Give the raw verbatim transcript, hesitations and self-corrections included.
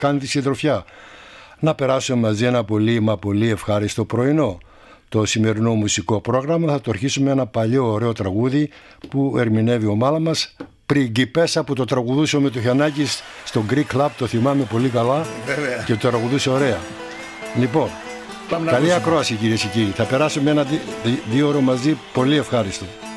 κάνει τη συντροφιά. Να περάσουμε μαζί ένα πολύ μα πολύ ευχάριστο πρωινό. Το σημερινό μουσικό πρόγραμμα θα το αρχίσουμε με ένα παλιό ωραίο τραγούδι που ερμηνεύει ο ομάδα μας, Πριγκιπέσα, που το τραγουδούσε ο Μετοχιανάκης στο Greek Club, το θυμάμαι πολύ καλά. Βέβαια. Και το τραγουδούσε ωραία. Λοιπόν, καλή ακρόαση κυρίες και κύριοι. Θα περάσουμε ένα δύο ώρο μαζί, πολύ ευχάριστο.